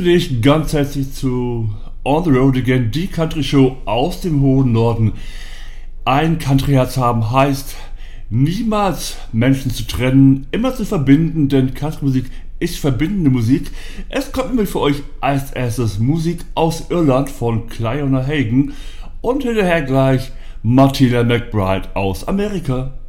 Dich ganz herzlich zu On the Road Again, die Country Show aus dem hohen Norden. Ein Country-Herz haben heißt, niemals Menschen zu trennen, immer zu verbinden, denn Country-Musik ist verbindende Musik. Es kommt nämlich für euch als erstes Musik aus Irland von Cliona Hagan und hinterher gleich Martina McBride aus Amerika.